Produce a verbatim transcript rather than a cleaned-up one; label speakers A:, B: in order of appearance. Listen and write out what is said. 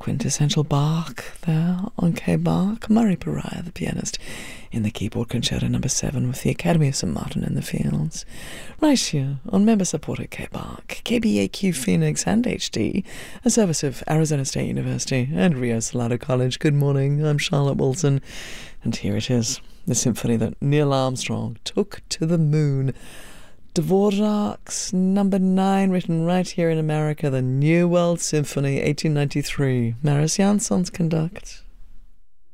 A: quintessential Bach there on K. Bach. Murray Pariah, the pianist, in the keyboard concerto number seven with the Academy of Saint Martin in the Fields. Right here on member-supported K. Bach, K B A Q Phoenix and H D, a service of Arizona State University and Rio Salado College. Good morning, I'm Charlotte Wilson, and here it is, the symphony that Neil Armstrong took to the moon. Dvorak's number nine, written right here in America, the New World Symphony, eighteen ninety-three. Maris Jansons conduct.